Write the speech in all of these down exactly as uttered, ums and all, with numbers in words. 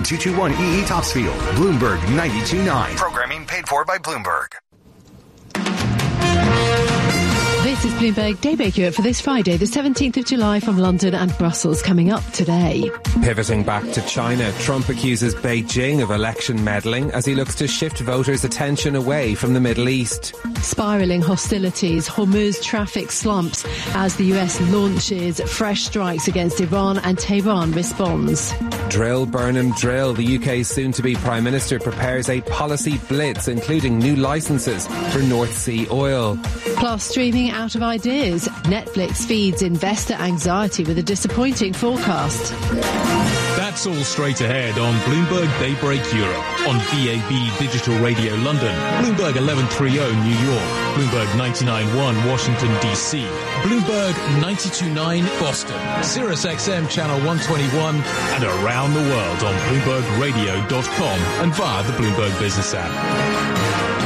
two two one E E Topsfield. Bloomberg ninety-two point nine. Programming paid for by Bloomberg. This is Bloomberg Daybreak Europe for this Friday, the seventeenth of July, from London and Brussels. Coming up today. Pivoting back to China, Trump accuses Beijing of election meddling as he looks to shift voters' attention away from the Middle East. Spiralling hostilities, Hormuz traffic slumps as the U S launches fresh strikes against Iran and Tehran responds. Drill, Burnham, drill. The U K's soon-to-be Prime Minister prepares a policy blitz, including new licences for North Sea oil. Plus, streaming out of ideas. Netflix feeds investor anxiety with a disappointing forecast. That's all straight ahead on Bloomberg Daybreak Europe, on D A B Digital Radio London, Bloomberg eleven thirty New York, Bloomberg ninety-nine point one Washington, D C, Bloomberg ninety-two point nine Boston, Sirius X M Channel one twenty-one, and around the world on Bloomberg Radio dot com and via the Bloomberg Business app.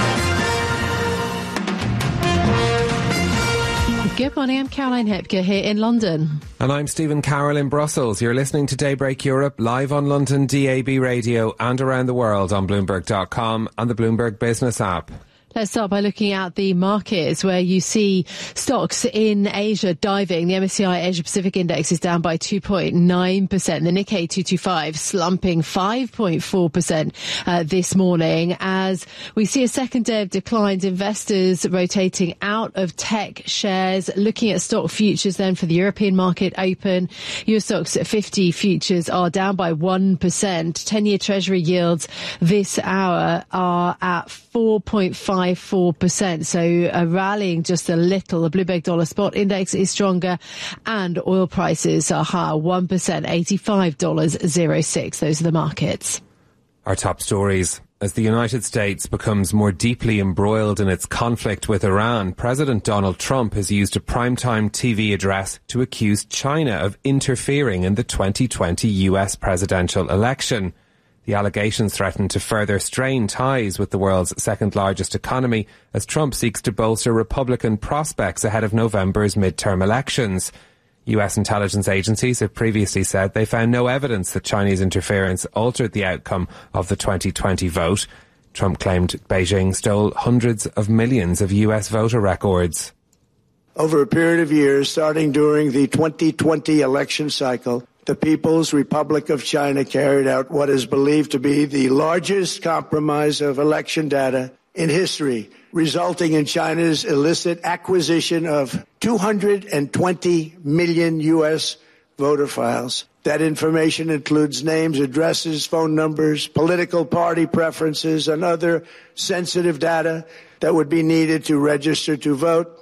Good morning, I'm Caroline Hepker here in London. And I'm Stephen Carroll in Brussels. You're listening to Daybreak Europe live on London D A B Radio and around the world on Bloomberg dot com and the Bloomberg Business app. Let's start by looking at the markets, where you see stocks in Asia diving. The M S C I Asia Pacific Index is down by two point nine percent. The Nikkei two twenty-five slumping five point four percent uh, this morning, as we see a second day of declines. Investors rotating out of tech shares. Looking at stock futures then for the European market open. Euro Stoxx fifty futures are down by one percent. ten-year Treasury yields this hour are at four point five four percent, so uh, rallying just a little. The Bloomberg Dollar Spot Index is stronger, and oil prices are higher, one percent, eighty-five dollars oh six. Those are the markets. Our top stories. As the United States becomes more deeply embroiled in its conflict with Iran, President Donald Trump has used a primetime T V address to accuse China of interfering in the twenty twenty U S presidential election. The allegations threaten to further strain ties with the world's second largest economy as Trump seeks to bolster Republican prospects ahead of November's midterm elections. U S intelligence agencies have previously said they found no evidence that Chinese interference altered the outcome of the twenty twenty vote. Trump claimed Beijing stole hundreds of millions of U S voter records. Over a period of years, starting during the twenty twenty election cycle, the People's Republic of China carried out what is believed to be the largest compromise of election data in history, resulting in China's illicit acquisition of two hundred twenty million U S voter files. That information includes names, addresses, phone numbers, political party preferences, and other sensitive data that would be needed to register to vote.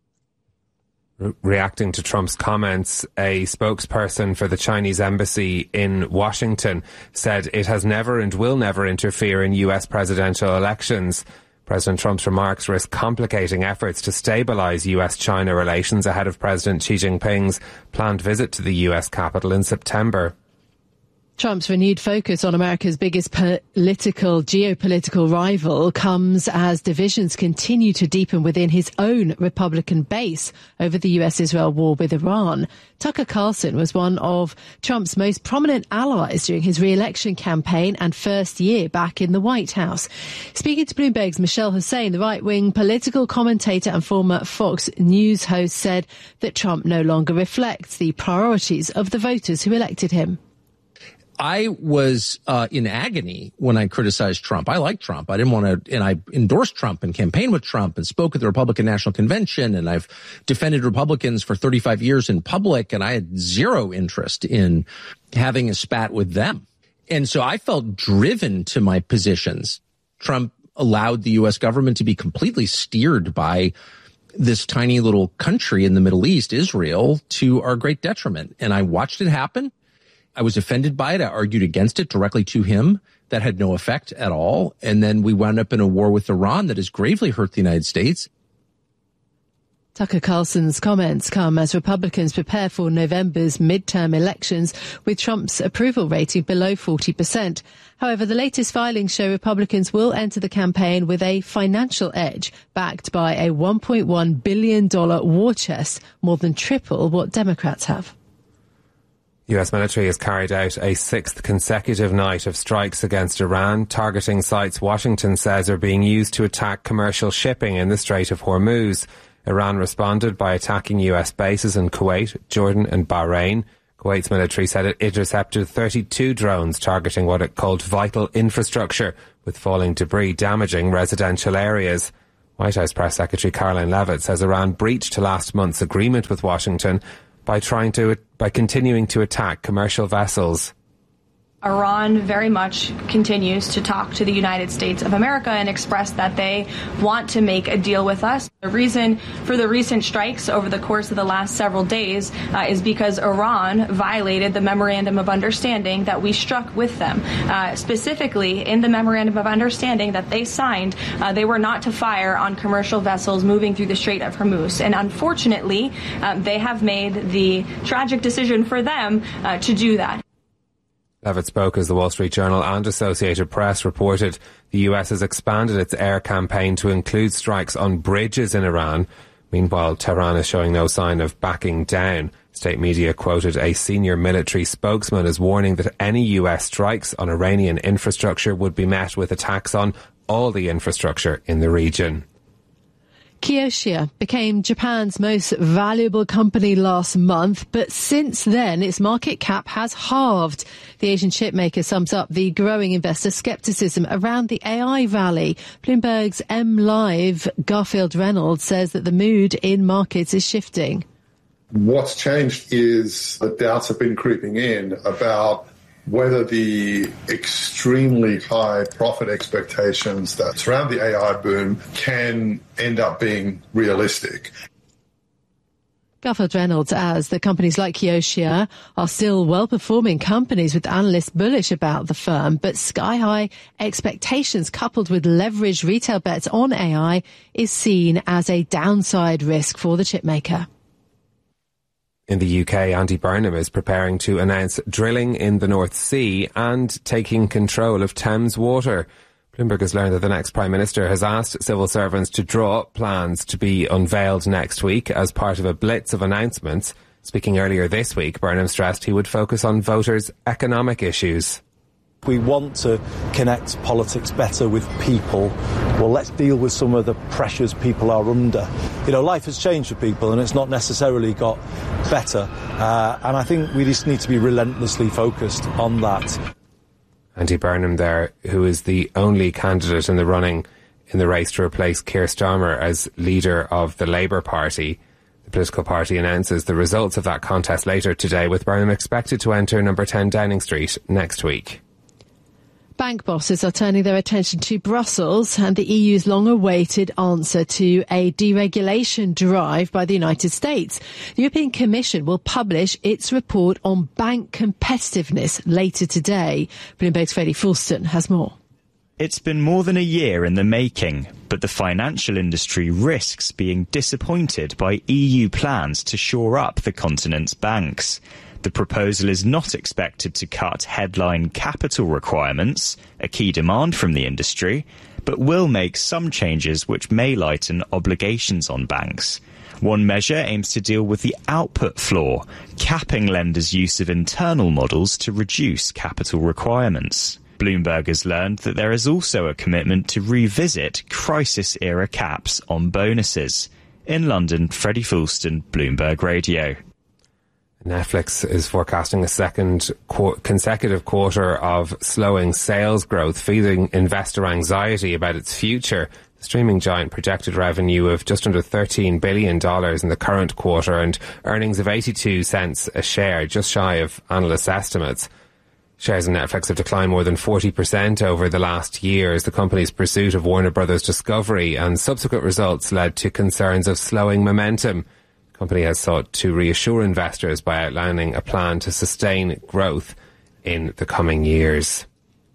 Reacting to Trump's comments, a spokesperson for the Chinese embassy in Washington said it has never and will never interfere in U S presidential elections. President Trump's remarks risk complicating efforts to stabilise U S-China relations ahead of President Xi Jinping's planned visit to the U S capital in September. Trump's renewed focus on America's biggest political, geopolitical rival comes as divisions continue to deepen within his own Republican base over the U S-Israel war with Iran. Tucker Carlson was one of Trump's most prominent allies during his re-election campaign and first year back in the White House. Speaking to Bloomberg's Michelle Hussein, the right-wing political commentator and former Fox News host said that Trump no longer reflects the priorities of the voters who elected him. I was uh, in agony when I criticized Trump. I like Trump. I didn't want to, and I endorsed Trump and campaigned with Trump and spoke at the Republican National Convention, and I've defended Republicans for thirty-five years in public, and I had zero interest in having a spat with them. And so I felt driven to my positions. Trump allowed the U S government to be completely steered by this tiny little country in the Middle East, Israel, to our great detriment. And I watched it happen. I was offended by it. I argued against it directly to him. That had no effect at all. And then we wound up in a war with Iran that has gravely hurt the United States. Tucker Carlson's comments come as Republicans prepare for November's midterm elections with Trump's approval rating below forty percent. However, the latest filings show Republicans will enter the campaign with a financial edge, backed by a one point one billion dollars war chest, more than triple what Democrats have. U S military has carried out a sixth consecutive night of strikes against Iran, targeting sites Washington says are being used to attack commercial shipping in the Strait of Hormuz. Iran responded by attacking U S bases in Kuwait, Jordan and Bahrain. Kuwait's military said it intercepted thirty-two drones targeting what it called vital infrastructure, with falling debris damaging residential areas. White House Press Secretary Caroline Leavitt says Iran breached last month's agreement with Washington by trying to by continuing to attack commercial vessels. Iran very much continues to talk to the United States of America and express that they want to make a deal with us. The reason for the recent strikes over the course of the last several days uh, is because Iran violated the Memorandum of Understanding that we struck with them. Uh, specifically, in the Memorandum of Understanding that they signed, uh, they were not to fire on commercial vessels moving through the Strait of Hormuz. And unfortunately, uh, they have made the tragic decision for them uh, to do that. Leavitt spoke as the Wall Street Journal and Associated Press reported the U S has expanded its air campaign to include strikes on bridges in Iran. Meanwhile, Tehran is showing no sign of backing down. State media quoted a senior military spokesman as warning that any U S strikes on Iranian infrastructure would be met with attacks on all the infrastructure in the region. Kioxia became Japan's most valuable company last month, but since then its market cap has halved. The Asian chipmaker sums up the growing investor scepticism around the A I valley. Bloomberg's M Live Garfield Reynolds says that the mood in markets is shifting. What's changed is the doubts have been creeping in about whether the extremely high profit expectations that surround the A I boom can end up being realistic. Garfield Reynolds adds that companies like Kioxia are still well-performing companies with analysts bullish about the firm, but sky-high expectations coupled with leveraged retail bets on A I is seen as a downside risk for the chipmaker. In the U K, Andy Burnham is preparing to announce drilling in the North Sea and taking control of Thames Water. Bloomberg has learned that the next Prime Minister has asked civil servants to draw up plans to be unveiled next week as part of a blitz of announcements. Speaking earlier this week, Burnham stressed he would focus on voters' economic issues. We want to connect politics better with people. Well, let's deal with some of the pressures people are under. You know, life has changed for people and it's not necessarily got better. Uh, and I think we just need to be relentlessly focused on that. Andy Burnham there, who is the only candidate in the running in the race to replace Keir Starmer as leader of the Labour Party. The political party announces the results of that contest later today, with Burnham expected to enter number ten Downing Street next week. Bank bosses are turning their attention to Brussels and the E U's long-awaited answer to a deregulation drive by the United States. The European Commission will publish its report on bank competitiveness later today. Bloomberg's Freddie Fulston has more. It's been more than a year in the making, but the financial industry risks being disappointed by E U plans to shore up the continent's banks. The proposal is not expected to cut headline capital requirements, a key demand from the industry, but will make some changes which may lighten obligations on banks. One measure aims to deal with the output floor, capping lenders' use of internal models to reduce capital requirements. Bloomberg has learned that there is also a commitment to revisit crisis-era caps on bonuses. In London, Freddie Fulston, Bloomberg Radio. Netflix is forecasting a second qu- consecutive quarter of slowing sales growth, feeding investor anxiety about its future. The streaming giant projected revenue of just under thirteen billion dollars in the current quarter and earnings of eighty-two cents a share, just shy of analysts' estimates. Shares in Netflix have declined more than forty percent over the last year as the company's pursuit of Warner Brothers Discovery and subsequent results led to concerns of slowing momentum. The company has sought to reassure investors by outlining a plan to sustain growth in the coming years.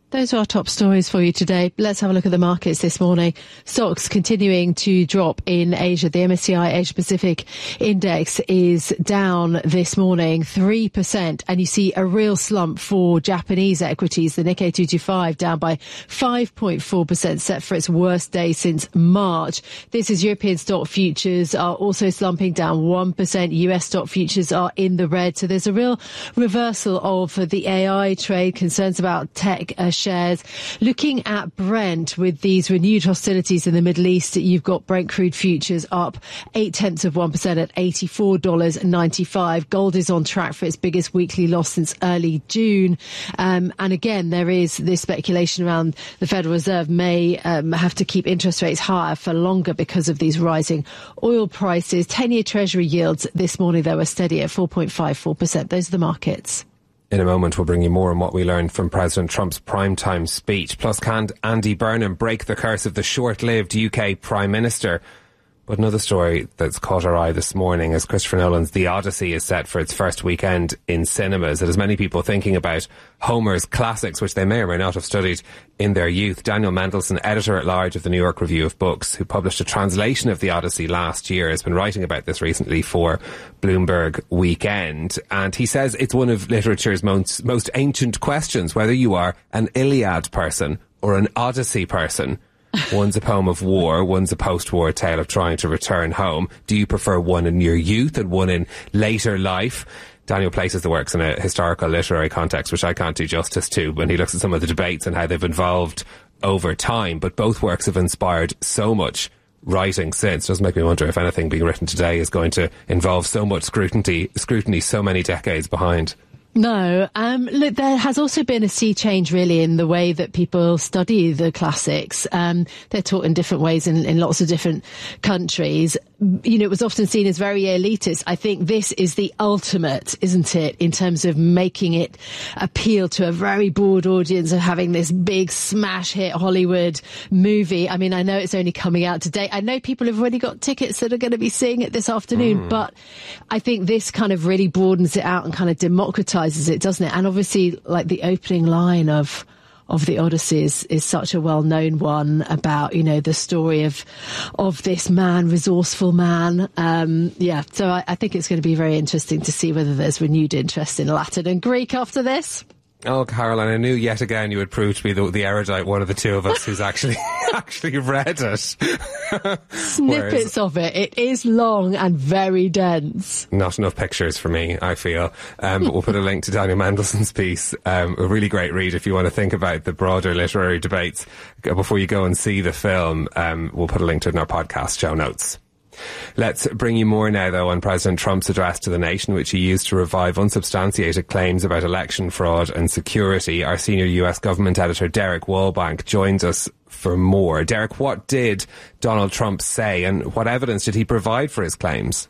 Those are our top stories for you today. Let's have a look at the markets this morning. Stocks continuing to drop in Asia. The M S C I Asia Pacific Index is down this morning three percent, and you see a real slump for Japanese equities. The Nikkei two twenty-five down by five point four percent, set for its worst day since March. This is European stock futures are also slumping, down one percent. U S stock futures are in the red. So there's a real reversal of the A I trade, concerns about tech uh, shares. Looking at Brent, with these renewed hostilities in the Middle East, you've got Brent crude futures up eight tenths of one percent at eighty-four dollars and ninety-five. Gold is on track for its biggest weekly loss since early June. Um, and again, there is this speculation around the Federal Reserve may um, have to keep interest rates higher for longer because of these rising oil prices. ten-year Treasury yields this morning, though, are steady at four point five four percent. Those are the markets. In a moment, we'll bring you more on what we learned from President Trump's primetime speech. Plus, can Andy Burnham break the curse of the short-lived U K Prime Minister? But another story that's caught our eye this morning is Christopher Nolan's The Odyssey is set for its first weekend in cinemas. It has many people thinking about Homer's classics, which they may or may not have studied in their youth. Daniel Mendelsohn, editor-at-large of the New York Review of Books, who published a translation of The Odyssey last year, has been writing about this recently for Bloomberg Weekend. And he says it's one of literature's most, most ancient questions, whether you are an Iliad person or an Odyssey person. One's a poem of war, one's a post-war tale of trying to return home. Do you prefer one in your youth and one in later life? Daniel places the works in a historical literary context, which I can't do justice to, when he looks at some of the debates and how they've evolved over time. But both works have inspired so much writing since. It does make me wonder if anything being written today is going to involve so much scrutiny, scrutiny so many decades behind. No. Um, look, there has also been a sea change, really, in the way that people study the classics. Um, they're taught in different ways in, in lots of different countries. You know, it was often seen as very elitist. I think this is the ultimate, isn't it, in terms of making it appeal to a very broad audience, of having this big smash hit Hollywood movie. I mean, I know it's only coming out today. I know people have already got tickets that are going to be seeing it this afternoon, mm. but I think this kind of really broadens it out and kind of democratizes it, doesn't it? And obviously, like, the opening line of of the Odyssey is, is such a well-known one about, you know, the story of of this man, resourceful man. Um, yeah, so I, I think it's going to be very interesting to see whether there's renewed interest in Latin and Greek after this. Oh, Caroline, I knew yet again you would prove to be the, the erudite one of the two of us who's actually actually read it. Snippets Whereas, of it. It is long and very dense. Not enough pictures for me, I feel. Um, but we'll put a link to Daniel Mendelsohn's piece. Um, a really great read if you want to think about the broader literary debates before you go and see the film. Um, we'll put a link to it in our podcast show notes. Let's bring you more now, though, on President Trump's address to the nation, which he used to revive unsubstantiated claims about election fraud and security. Our senior U S government editor, Derek Wallbank, joins us for more. Derek, what did Donald Trump say, and what evidence did he provide for his claims?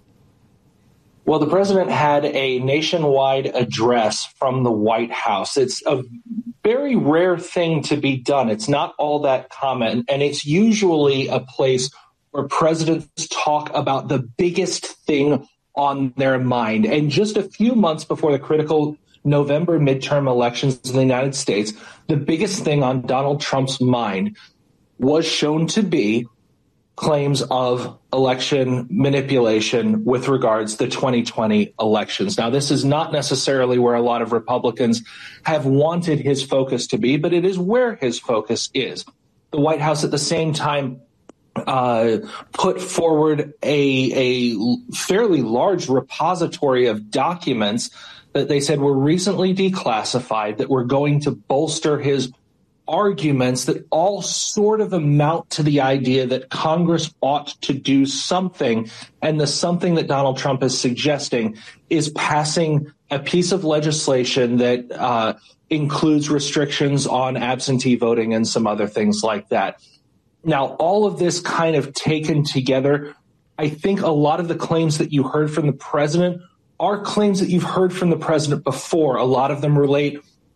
Well, the president had a nationwide address from the White House. It's a very rare thing to be done. It's not all that common, and it's usually a place where presidents talk about the biggest thing on their mind. And just a few months before the critical November midterm elections in the United States, the biggest thing on Donald Trump's mind was shown to be claims of election manipulation with regards to the twenty twenty elections. Now, this is not necessarily where a lot of Republicans have wanted his focus to be, but it is where his focus is. The White House at the same time Uh, put forward a, a fairly large repository of documents that they said were recently declassified that were going to bolster his arguments that all sort of amount to the idea that Congress ought to do something. And the something that Donald Trump is suggesting is passing a piece of legislation that uh, includes restrictions on absentee voting and some other things like that. Now, all of this kind of taken together, I think a lot of the claims that you heard from the president are claims that you've heard from the president before. A lot of them relate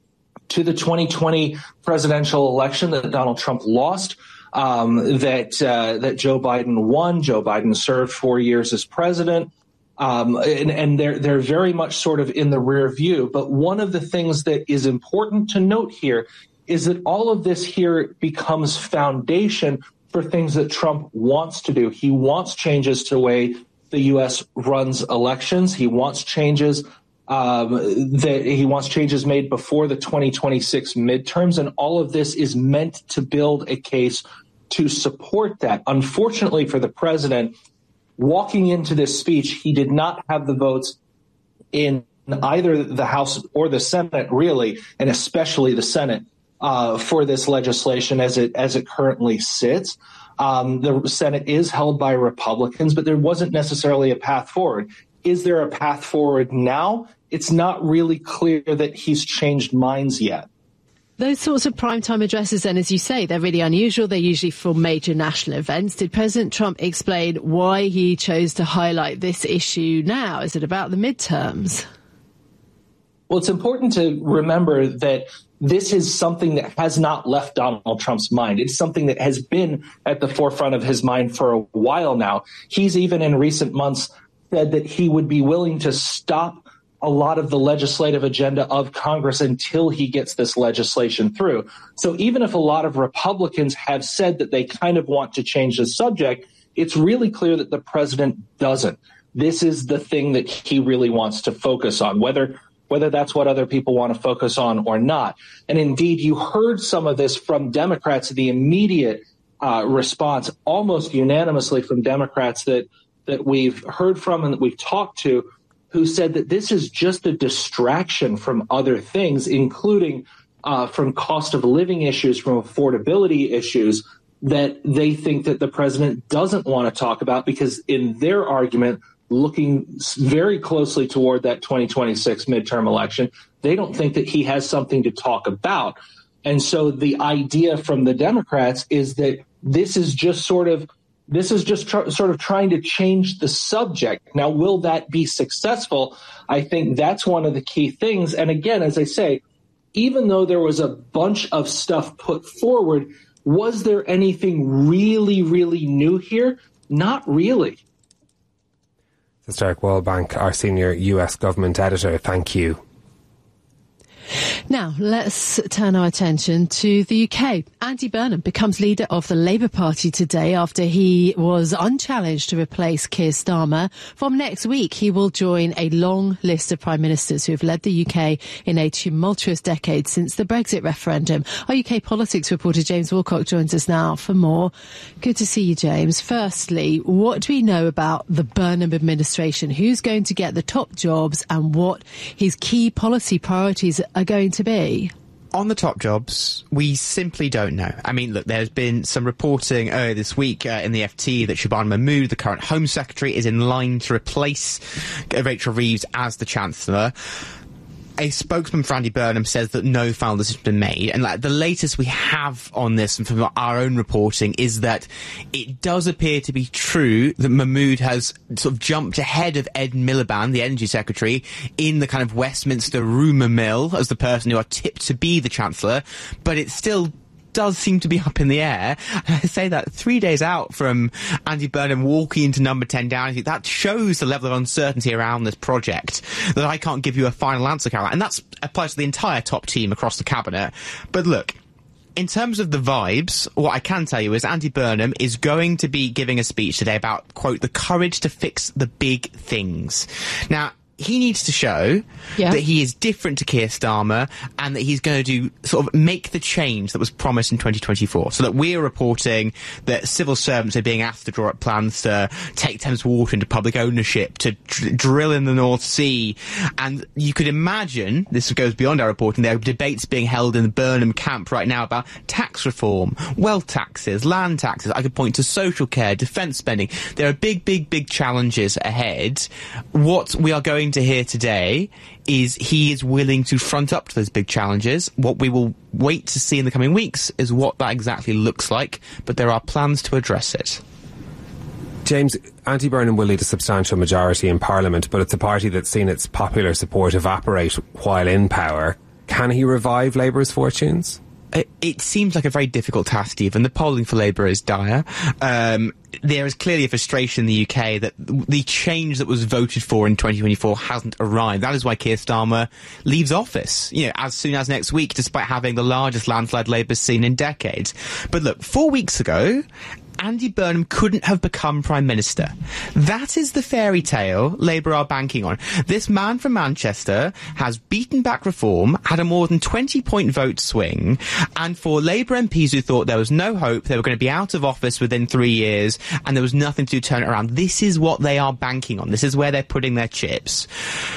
to the twenty twenty presidential election that Donald Trump lost, um, that uh, that Joe Biden won. Joe Biden served four years as president, um, and, and they're they're very much sort of in the rear view. But one of the things that is important to note here is that all of this here becomes foundation for things that Trump wants to do. He wants changes to the way the U S runs elections. He wants changes um, that he wants changes made before the twenty twenty-six midterms. And all of this is meant to build a case to support that. Unfortunately for the president, walking into this speech, he did not have the votes in either the House or the Senate, really, and especially the Senate, uh, for this legislation as it as it currently sits. Um, the Senate is held by Republicans, but there wasn't necessarily a path forward. Is there a path forward now? It's not really clear that he's changed minds yet. Those sorts of primetime addresses, then, as you say, they're really unusual. They're usually for major national events. Did President Trump explain why he chose to highlight this issue now? Is it about the midterms? Well, it's important to remember that this is something that has not left Donald Trump's mind. It's something that has been at the forefront of his mind for a while now. He's even in recent months said that he would be willing to stop a lot of the legislative agenda of Congress until he gets this legislation through. So even if a lot of Republicans have said that they kind of want to change the subject, it's really clear that the president doesn't. This is the thing that he really wants to focus on, whether whether that's what other people want to focus on or not. And indeed, you heard some of this from Democrats, the immediate uh, response, almost unanimously from Democrats that that we've heard from and that we've talked to, who said that this is just a distraction from other things, including uh, from cost of living issues, from affordability issues that they think that the president doesn't want to talk about because in their argument, looking very closely toward that twenty twenty-six midterm election, they don't think that he has something to talk about. And so the idea from the Democrats is that this is just sort of This is just tr- sort of trying to change the subject. Now, will that be successful? I think that's one of the key things. And again, as I say, even though there was a bunch of stuff put forward, was there anything really, really new here? Not really. That's Derek Wallbank, our senior U S government editor. Thank you. Now, let's turn our attention to the U K. Andy Burnham becomes leader of the Labour Party today after he was unchallenged to replace Keir Starmer. From next week, he will join a long list of prime ministers who have led the U K in a tumultuous decade since the Brexit referendum. Our U K politics reporter James Wilcock joins us now for more. Good to see you, James. Firstly, what do we know about the Burnham administration? Who's going to get the top jobs and what his key policy priorities are going to be? On the top jobs, we simply don't know. I mean, look, there's been some reporting earlier this week uh, in the F T that Shabana Mahmood, the current Home Secretary, is in line to replace Rachel Reeves as the Chancellor. A spokesman for Andy Burnham says that no final decision has been made. And like, the latest we have on this and from our own reporting is that it does appear to be true that Mahmood has sort of jumped ahead of Ed Miliband, the Energy Secretary, in the kind of Westminster rumour mill as the person who are tipped to be the Chancellor. But it still does seem to be up in the air. And I say that three days out from Andy Burnham walking into number ten Downing, that shows the level of uncertainty around this project, that I can't give you a final answer, Caroline. And that applies to the entire top team across the cabinet. But look, in terms of the vibes, what I can tell you is Andy Burnham is going to be giving a speech today about, quote, the courage to fix the big things. Now, he needs to show yeah. that he is different to Keir Starmer and that he's going to do sort of make the change that was promised in twenty twenty-four. So that we're reporting that civil servants are being asked to draw up plans to take Thames Water into public ownership, to dr- drill in the North Sea. And you could imagine, this goes beyond our reporting, there are debates being held in the Burnham camp right now about tax reform, wealth taxes, land taxes. I could point to social care, defence spending. There are big, big, big challenges ahead. What we are going to hear today is he is willing to front up to those big challenges. What we will wait to see in the coming weeks is what that exactly looks like, but there are plans to address it. James, Andy Burnham will lead a substantial majority in Parliament, but it's a party that's seen its popular support evaporate while in power. Can he revive Labour's fortunes? It, it seems like a very difficult task, Stephen. The polling for Labour is dire. Um, there is clearly a frustration in the U K that the change that was voted for in twenty twenty-four hasn't arrived. That is why Keir Starmer leaves office, you know, as soon as next week, despite having the largest landslide Labour's seen in decades. But look, four weeks ago, Andy Burnham couldn't have become Prime Minister. That is the fairy tale Labour are banking on. This man from Manchester has beaten back reform, had a more than twenty point vote swing, and for Labour M Ps who thought there was no hope, they were going to be out of office within three years, and there was nothing to turn it around, this is what they are banking on. This is where they're putting their chips.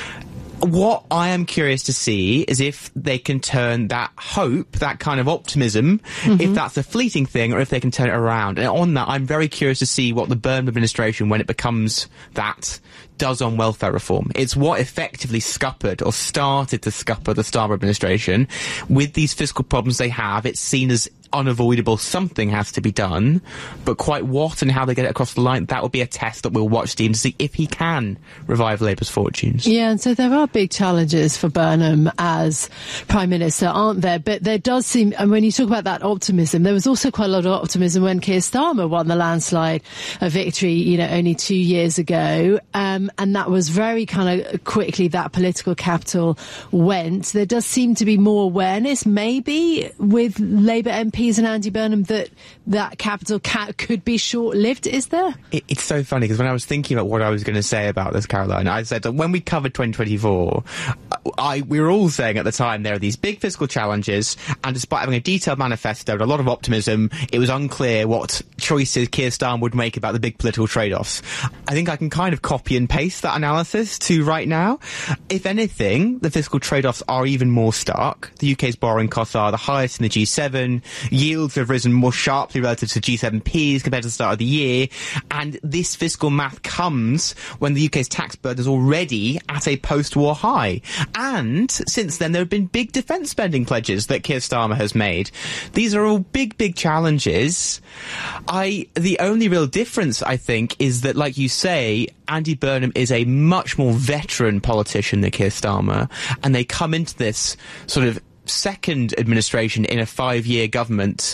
What I am curious to see is if they can turn that hope, that kind of optimism, mm-hmm. if that's a fleeting thing, or if they can turn it around. And on that, I'm very curious to see what the Burnham administration, when it becomes that, does on welfare reform. It's what effectively scuppered, or started to scupper, the Starmer administration. With these fiscal problems they have, it's seen as unavoidable. Something has to be done, but quite what and how they get it across the line, that will be a test that we'll watch Steve to see if he can revive Labour's fortunes. Yeah, and so there are big challenges for Burnham as Prime Minister, aren't there? But there does seem, and when you talk about that optimism, there was also quite a lot of optimism when Keir Starmer won the landslide a victory, you know, only two years ago, um, and that was very kind of quickly that political capital went. There does seem to be more awareness, maybe, with Labour M Ps and Andy Burnham, that that capital ca- could be short-lived, is there? It, it's so funny, because when I was thinking about what I was going to say about this, Caroline, I said that when we covered twenty twenty-four, I, we were all saying at the time there are these big fiscal challenges, and despite having a detailed manifesto and a lot of optimism, it was unclear what choices Keir Starmer would make about the big political trade-offs. I think I can kind of copy and paste that analysis to right now. If anything, the fiscal trade-offs are even more stark. The U K's borrowing costs are the highest in the G seven. Yields have risen more sharply relative to G seven Ps compared to the start of the year. And this fiscal math comes when the U K's tax burden is already at a post-war high. And since then, there have been big defence spending pledges that Keir Starmer has made. These are all big, big challenges. I, the only real difference, I think, is that, like you say, Andy Burnham is a much more veteran politician than Keir Starmer, and they come into this sort of second administration in a five-year government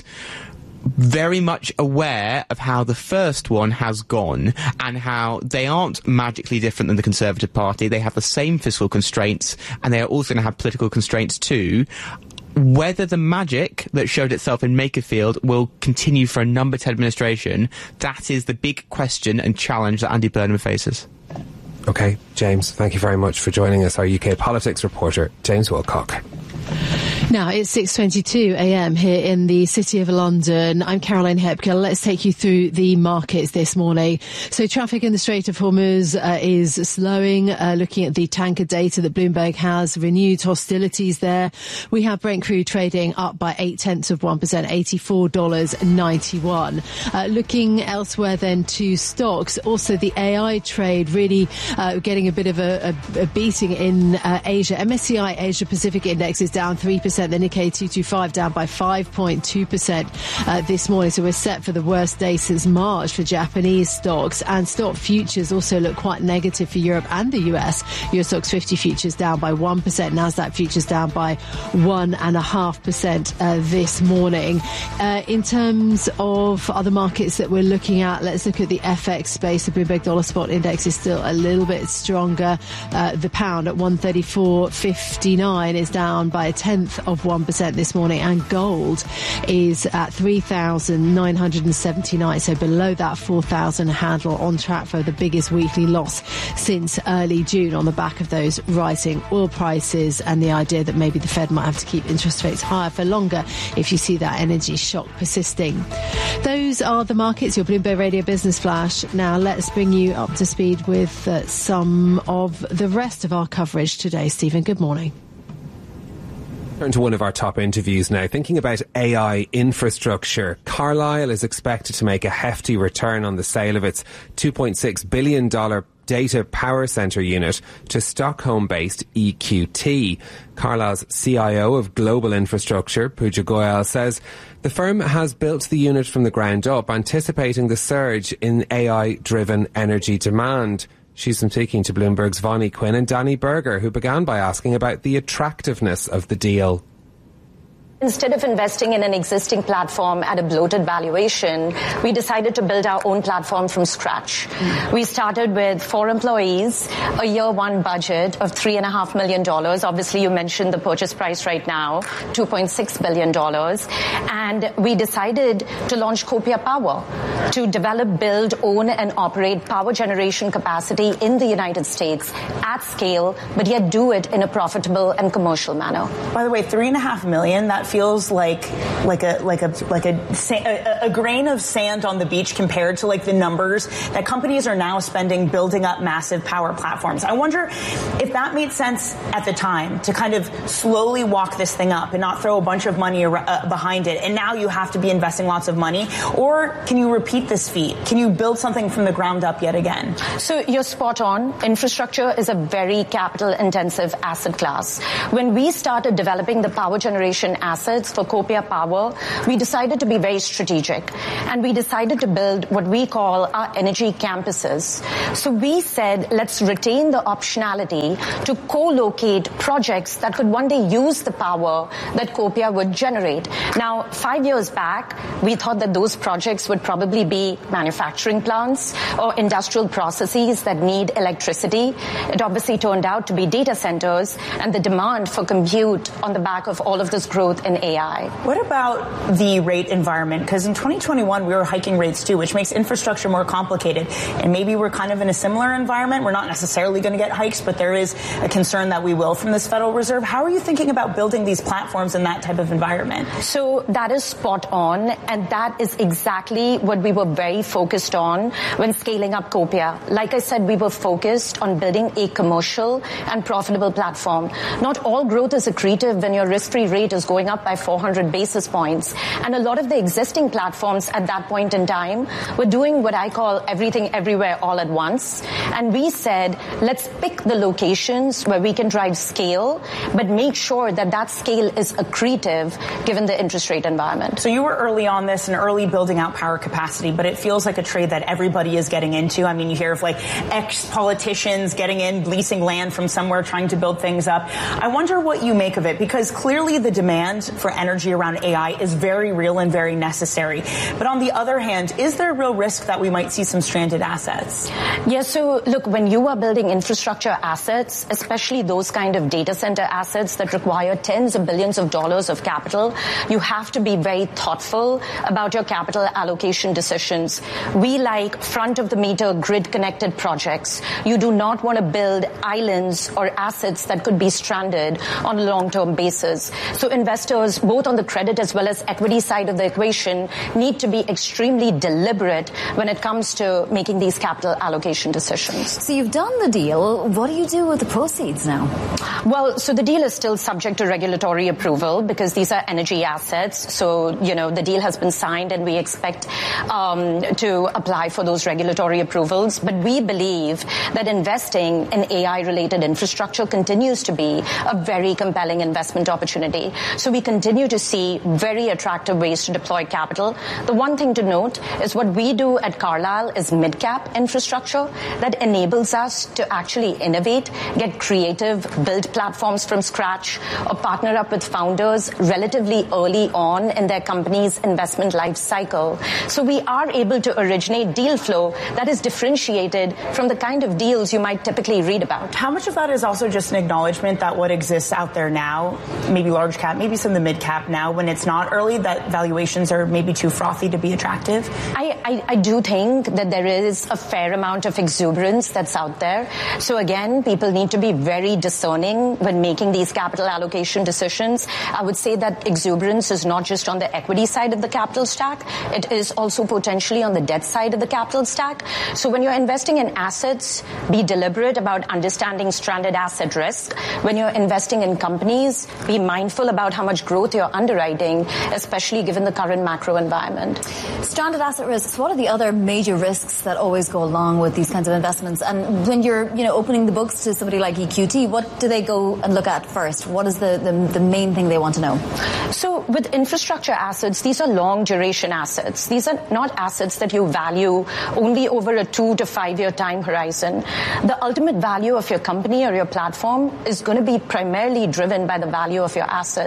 very much aware of how the first one has gone, and how they aren't magically different than the Conservative Party. They have the same fiscal constraints, and they are also going to have political constraints too. Whether the magic that showed itself in Makerfield will continue for a number ten administration, that is the big question and challenge that Andy Burnham faces. OK, James, thank you very much for joining us, our U K politics reporter, James Wilcock. Now, it's six twenty-two a m here in the City of London. I'm Caroline Hepker. Let's take you through the markets this morning. So traffic in the Strait of Hormuz uh, is slowing. Uh, looking at the tanker data that Bloomberg has, renewed hostilities there. We have Brent crude trading up by eight tenths of one percent, eighty-four dollars ninety-one. Uh, looking elsewhere then to stocks, also the A I trade really uh, getting a bit of a, a, a beating in uh, Asia. M S C I Asia Pacific Index is down three percent. The Nikkei two twenty-five down by five point two percent uh, this morning. So we're set for the worst day since March for Japanese stocks. And stock futures also look quite negative for Europe and the U S. U S Stocks fifty futures down by one percent. Nasdaq futures down by one point five percent uh, this morning. Uh, in terms of other markets that we're looking at, let's look at the F X space. The Bloomberg Dollar Spot Index is still a little bit stronger. Uh, the pound at one thirty-four fifty-nine is down by a tenth of one percent this morning, and gold is at three thousand nine hundred seventy-nine, so below that four thousand handle, on track for the biggest weekly loss since early June on the back of those rising oil prices and the idea that maybe the Fed might have to keep interest rates higher for longer if you see that energy shock persisting. Those are the markets, your Bloomberg Radio Business Flash. Now let's bring you up to speed with uh, some of the rest of our coverage today. Stephen, good morning. Turn to one of our top interviews now. Thinking about A I infrastructure, Carlyle is expected to make a hefty return on the sale of its two point six billion dollars data power centre unit to Stockholm-based E Q T. Carlyle's C I O of Global Infrastructure, Pooja Goyal, says the firm has built the unit from the ground up, anticipating the surge in A I-driven energy demand. She's been speaking to Bloomberg's Vonnie Quinn and Danny Berger, who began by asking about the attractiveness of the deal. Instead of investing in an existing platform at a bloated valuation, we decided to build our own platform from scratch. Mm-hmm. We started with four employees, a year one budget of three and a half million dollars. Obviously, you mentioned the purchase price right now, two point six billion dollars. And we decided to launch Copia Power to develop, build, own, and operate power generation capacity in the United States at scale, but yet do it in a profitable and commercial manner. By the way, three and a half million, that feels like like a like a like a, a a grain of sand on the beach compared to like the numbers that companies are now spending building up massive power platforms. I wonder if that made sense at the time to kind of slowly walk this thing up and not throw a bunch of money uh, behind it, and now you have to be investing lots of money, or can you repeat this feat? Can you build something from the ground up yet again? So you're spot on. Infrastructure is a very capital intensive asset class. When we started developing the power generation assets for Copia Power, we decided to be very strategic, and we decided to build what we call our energy campuses. So we said, let's retain the optionality to co-locate projects that could one day use the power that Copia would generate. Now, five years back, we thought that those projects would probably be manufacturing plants or industrial processes that need electricity. It obviously turned out to be data centers and the demand for compute on the back of all of this growth in A I. What about the rate environment? Because in twenty twenty-one, we were hiking rates too, which makes infrastructure more complicated. And maybe we're kind of in a similar environment. We're not necessarily going to get hikes, but there is a concern that we will from this Federal Reserve. How are you thinking about building these platforms in that type of environment? So that is spot on, and that is exactly what we were very focused on when scaling up Copia. Like I said, we were focused on building a commercial and profitable platform. Not all growth is accretive when your risk-free rate is going up by four hundred basis points. And a lot of the existing platforms at that point in time were doing what I call everything everywhere all at once. And we said, let's pick the locations where we can drive scale, but make sure that that scale is accretive given the interest rate environment. So you were early on this and early building out power capacity, but it feels like a trade that everybody is getting into. I mean, you hear of like ex-politicians getting in, leasing land from somewhere, trying to build things up. I wonder what you make of it, because clearly the demand for energy around A I is very real and very necessary. But on the other hand, is there a real risk that we might see some stranded assets? Yeah, so look, when you are building infrastructure assets, especially those kind of data center assets that require tens of billions of dollars of capital, you have to be very thoughtful about your capital allocation decisions. We like front-of-the-meter grid-connected projects. You do not want to build islands or assets that could be stranded on a long-term basis. So investors, both on the credit as well as equity side of the equation, need to be extremely deliberate when it comes to making these capital allocation decisions. So you've done the deal. What do you do with the proceeds now? Well, so the deal is still subject to regulatory approval because these are energy assets. So, you know, the deal has been signed and we expect um, to apply for those regulatory approvals. But we believe that investing in A I-related infrastructure continues to be a very compelling investment opportunity. So we continue to see very attractive ways to deploy capital. The one thing to note is what we do at Carlyle is mid-cap infrastructure that enables us to actually innovate, get creative, build platforms from scratch, or partner up with founders relatively early on in their company's investment life cycle. So we are able to originate deal flow that is differentiated from the kind of deals you might typically read about. How much of that is also just an acknowledgement that what exists out there now, maybe large cap, maybe some of the mid cap now, when it's not early, that valuations are maybe too frothy to be attractive? I, I, I do think that there is a fair amount of exuberance that's out there. So again, people need to be very discerning when making these capital allocation decisions. I would say that exuberance is not just on the equity side of the capital stack. It is also potentially on the debt side of the capital stack. So when you're investing in assets, be deliberate about understanding stranded asset risk. When you're investing in companies, be mindful about how much growth you're underwriting, especially given the current macro environment. Stranded asset risks, what are the other major risks that always go along with these kinds of investments? And when you're, you know, opening the books to somebody like E Q T, what do they go and look at first? What is the, the, the main thing they want to know? So with infrastructure assets, these are long duration assets. These are not assets that you value only over a two to five year time horizon. The ultimate value of your company or your platform is going to be primarily driven by the value of your assets.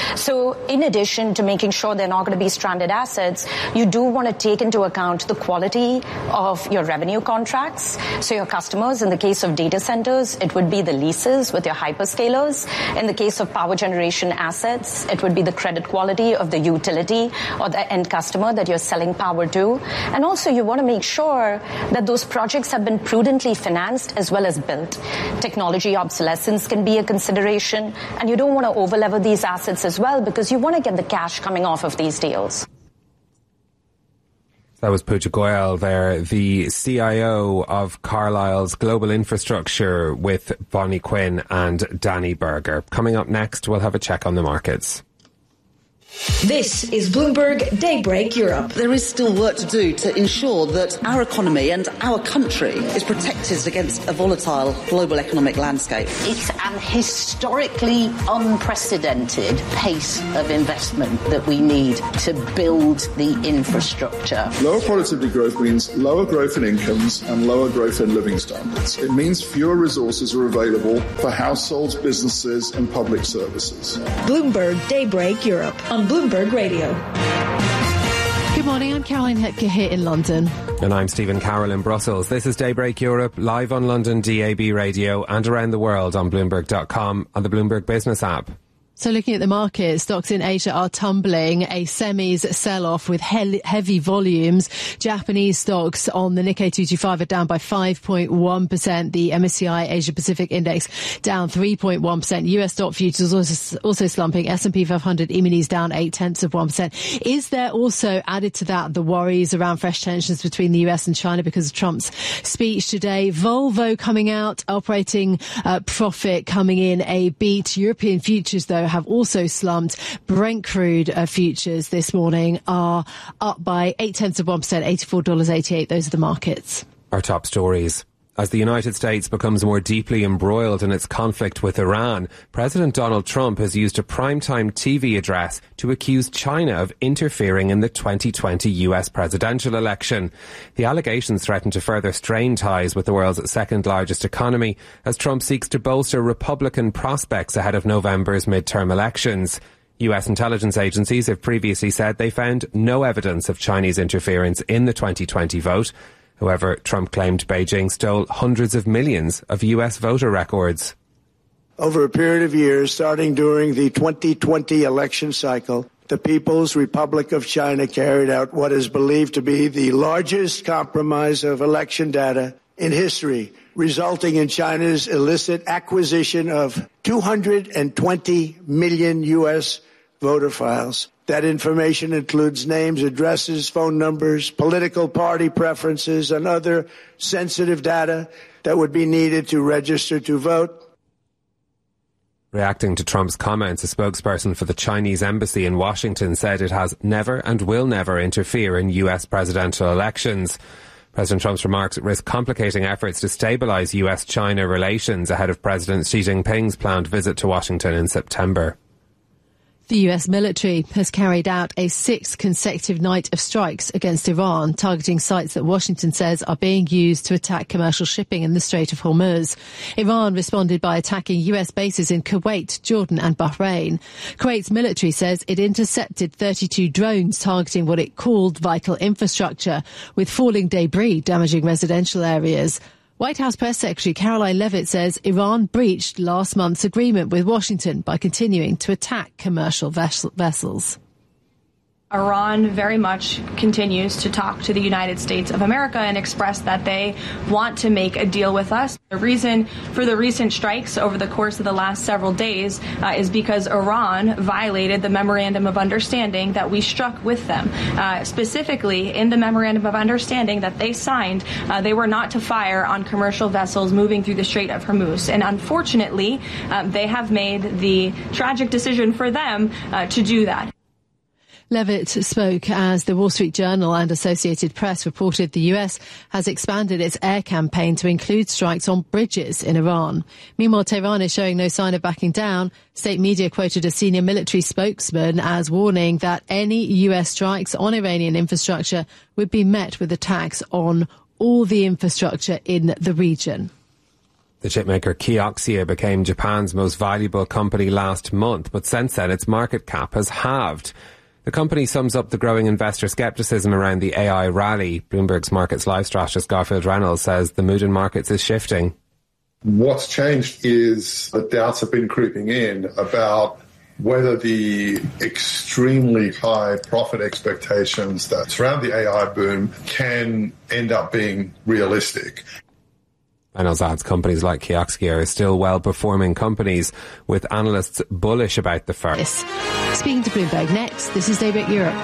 So in addition to making sure they're not going to be stranded assets, you do want to take into account the quality of your revenue contracts. So your customers, in the case of data centers, it would be the leases with your hyperscalers. In the case of power generation assets, it would be the credit quality of the utility or the end customer that you're selling power to. And also you want to make sure that those projects have been prudently financed as well as built. Technology obsolescence can be a consideration, and you don't want to overlever these assets as well because you want to get the cash coming off of these deals. That was Pooja Goyal there, the C I O of Carlyle's Global Infrastructure, with Bonnie Quinn and Danny Berger. Coming up next, we'll have a check on the markets. This is Bloomberg Daybreak Europe. There is still work to do to ensure that our economy and our country is protected against a volatile global economic landscape. It's an historically unprecedented pace of investment that we need to build the infrastructure. Lower productivity growth means lower growth in incomes and lower growth in living standards. It means fewer resources are available for households, businesses and public services. Bloomberg Daybreak Europe on Bloomberg Radio. Good morning, I'm Caroline Hetke here in London. And I'm Stephen Carroll in Brussels. This is Daybreak Europe, live on London D A B radio and around the world on Bloomberg dot com on the Bloomberg Business app. So looking at the market, stocks in Asia are tumbling, a semis sell-off with he- heavy volumes. Japanese stocks on the Nikkei two twenty-five are down by five point one percent. The M S C I Asia Pacific Index down three point one percent. U S stock futures also, also slumping. S and P five hundred E-minis down eight tenths of one percent. Is there also, added to that, the worries around fresh tensions between the U S and China because of Trump's speech today? Volvo coming out, operating uh, profit coming in a beat. European futures, though, have also slumped. Brent crude uh, futures this morning are up by eight tenths of one percent, eighty-four dollars and eighty-eight cents. Those are the markets. Our top stories. As the United States becomes more deeply embroiled in its conflict with Iran, President Donald Trump has used a primetime T V address to accuse China of interfering in the twenty twenty U S presidential election. The allegations threaten to further strain ties with the world's second largest economy as Trump seeks to bolster Republican prospects ahead of November's midterm elections. U S intelligence agencies have previously said they found no evidence of Chinese interference in the twenty twenty vote. However, Trump claimed Beijing stole hundreds of millions of U S voter records. Over a period of years, starting during the twenty twenty election cycle, the People's Republic of China carried out what is believed to be the largest compromise of election data in history, resulting in China's illicit acquisition of two hundred twenty million U S voter files. That information includes names, addresses, phone numbers, political party preferences, and other sensitive data that would be needed to register to vote. Reacting to Trump's comments, a spokesperson for the Chinese embassy in Washington said it has never and will never interfere in U S presidential elections. President Trump's remarks risk complicating efforts to stabilise U S China relations ahead of President Xi Jinping's planned visit to Washington in September. The U S military has carried out a sixth consecutive night of strikes against Iran, targeting sites that Washington says are being used to attack commercial shipping in the Strait of Hormuz. Iran responded by attacking U S bases in Kuwait, Jordan and Bahrain. Kuwait's military says it intercepted thirty-two drones targeting what it called vital infrastructure, with falling debris damaging residential areas. White House Press Secretary Caroline Leavitt says Iran breached last month's agreement with Washington by continuing to attack commercial vessel- vessels. Iran very much continues to talk to the United States of America and express that they want to make a deal with us. The reason for the recent strikes over the course of the last several days uh, is because Iran violated the Memorandum of Understanding that we struck with them. Uh, specifically, in the Memorandum of Understanding that they signed, uh, they were not to fire on commercial vessels moving through the Strait of Hormuz. And unfortunately, uh, they have made the tragic decision for them uh, to do that. Leavitt spoke as the Wall Street Journal and Associated Press reported the U S has expanded its air campaign to include strikes on bridges in Iran. Meanwhile, Tehran is showing no sign of backing down. State media quoted a senior military spokesman as warning that any U S strikes on Iranian infrastructure would be met with attacks on all the infrastructure in the region. The chipmaker Kioxia became Japan's most valuable company last month, but since then its market cap has halved. The company sums up the growing investor scepticism around the A I rally. Bloomberg's Markets Live strategist Garfield Reynolds says the mood in markets is shifting. What's changed is that doubts have been creeping in about whether the extremely high profit expectations that surround the A I boom can end up being realistic. Reynolds adds companies like Kioxia are still well-performing companies, with analysts bullish about the firm. Yes. Speaking to Bloomberg next, this is Daybreak Europe.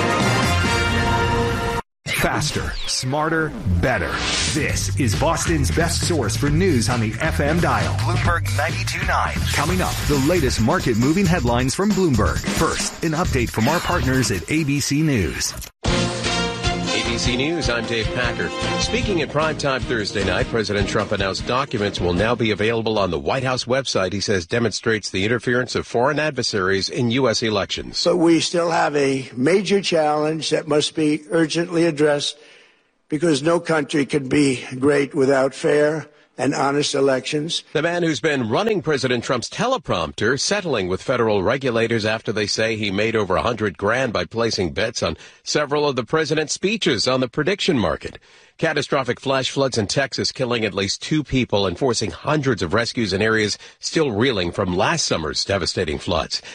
Faster, smarter, better. This is Boston's best source for news on the F M dial. Bloomberg ninety-two point nine. Coming up, the latest market-moving headlines from Bloomberg. First, an update from our partners at A B C News. A B C News, I'm Dave Packer. Speaking at primetime Thursday night, President Trump announced documents will now be available on the White House website, he says demonstrates the interference of foreign adversaries in U S elections. But we still have a major challenge that must be urgently addressed because no country can be great without fair and honest elections. The man who's been running President Trump's teleprompter, settling with federal regulators after they say he made over a hundred grand by placing bets on several of the president's speeches on the prediction market. Catastrophic flash floods in Texas killing at least two people and forcing hundreds of rescues in areas still reeling from last summer's devastating floods.